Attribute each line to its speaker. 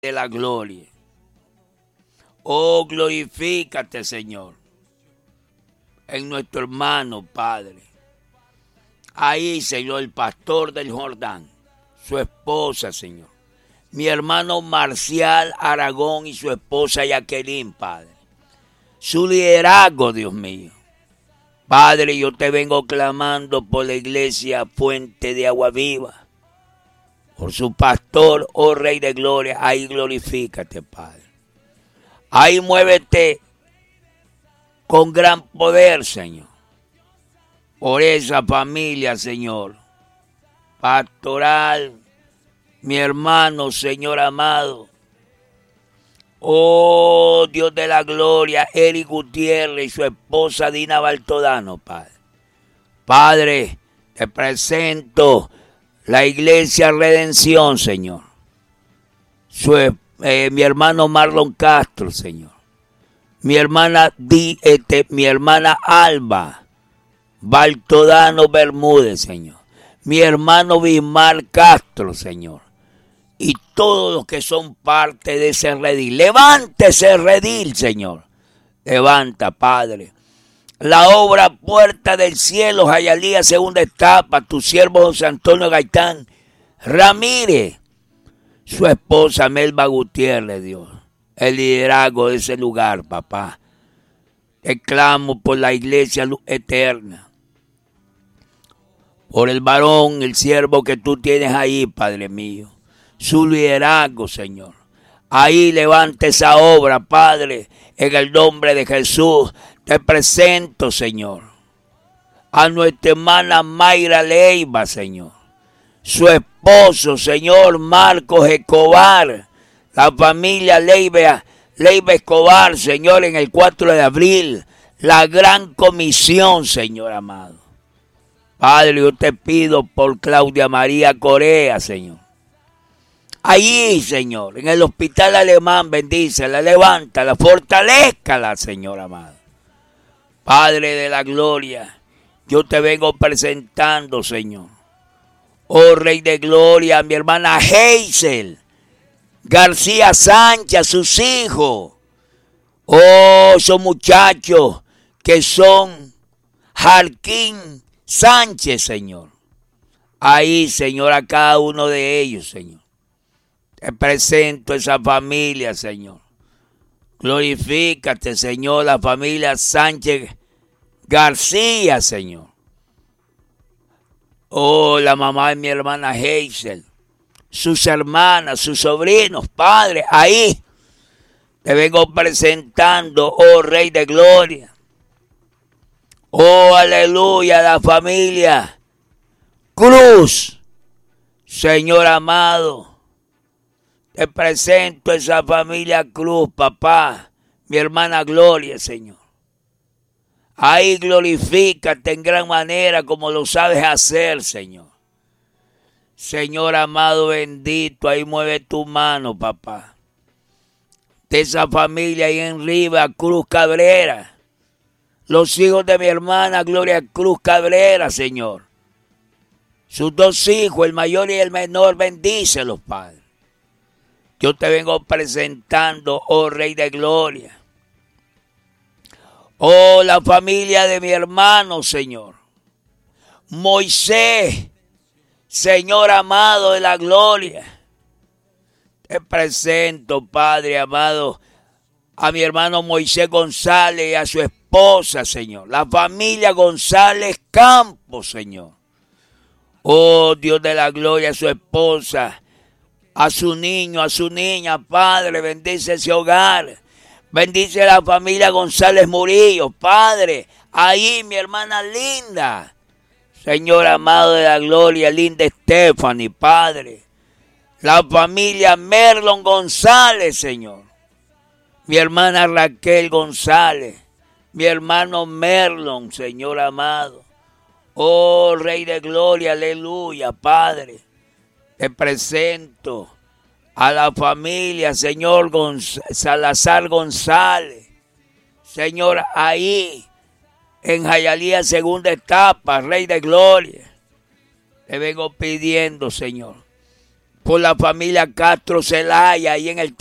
Speaker 1: de la gloria. Oh, glorifícate, Señor, en nuestro hermano, Padre. Ahí, Señor, el pastor del Jordán, su esposa, Señor. Mi hermano Marcial Aragón y su esposa Jacqueline, Padre. Su liderazgo, Dios mío. Padre, yo te vengo clamando por la iglesia Fuente de Agua Viva. Por su pastor, oh Rey de Gloria. Ahí glorifícate, Padre. Ahí muévete con gran poder, Señor. Por esa familia, Señor. Pastoral, mi hermano, Señor amado. Oh, Dios de la gloria, Eric Gutiérrez y su esposa Dina Baltodano, Padre. Padre, te presento la Iglesia Redención, Señor. Mi hermano Marlon Castro, Señor. Mi hermana Alba Baltodano Bermúdez, Señor. Mi hermano Bismar Castro, Señor. Y todos los que son parte de ese redil. Levántese redil, Señor. Levanta, Padre. La obra Puerta del Cielo, Jayalía, segunda etapa. Tu siervo José Antonio Gaitán Ramírez. Su esposa Melba Gutiérrez, Dios. El liderazgo de ese lugar, papá. Te clamo por la iglesia luz eterna. Por el varón, el siervo que tú tienes ahí, Padre mío. Su liderazgo, Señor. Ahí levanta esa obra, Padre, en el nombre de Jesús. Te presento, Señor, a nuestra hermana Mayra Leiva, Señor. Su esposo, Señor, Marcos Escobar. La familia Leiva Escobar, Señor, en el 4 de abril. La gran comisión, Señor amado. Padre, yo te pido por Claudia María Corea, Señor. Allí, Señor, en el hospital alemán, bendícela, levántala, fortalézcala, Señor amado. Padre de la gloria, yo te vengo presentando, Señor. Oh Rey de gloria, a mi hermana Hazel García Sánchez, sus hijos. Oh, esos muchachos que son Jarquín Sánchez, Señor. Ahí, Señor, a cada uno de ellos, Señor. Te presento esa familia, Señor. Glorifícate, Señor, la familia Sánchez García, Señor. Oh, la mamá de mi hermana Hazel. Sus hermanas, sus sobrinos, Padre, ahí. Te vengo presentando, oh Rey de Gloria. Oh, aleluya, la familia Cruz. Señor amado. Te presento esa familia Cruz, papá, mi hermana Gloria, Señor. Ahí glorifícate en gran manera como lo sabes hacer, Señor. Señor amado bendito, ahí mueve tu mano, papá. De esa familia ahí en Riva, Cruz Cabrera. Los hijos de mi hermana Gloria Cruz Cabrera, Señor. Sus dos hijos, el mayor y el menor, bendícelos, Padre. Yo te vengo presentando, oh Rey de Gloria. Oh, la familia de mi hermano, Señor. Moisés, Señor amado de la gloria. Te presento, Padre amado, a mi hermano Moisés González y a su esposa, Señor. La familia González Campos, Señor. Oh, Dios de la gloria, a su esposa. A su niño, a su niña, Padre, bendice ese hogar. Bendice a la familia González Murillo, Padre. Ahí mi hermana Linda. Señor amado de la gloria, Linda Stephanie, Padre. La familia Merlon González, Señor. Mi hermana Raquel González. Mi hermano Merlon, Señor amado. Oh, Rey de gloria, aleluya, Padre. Te presento a la familia, Señor Salazar González. Señor, ahí en Jayalía, segunda etapa, Rey de Gloria. Te vengo pidiendo, Señor, por la familia Castro Zelaya, ahí en el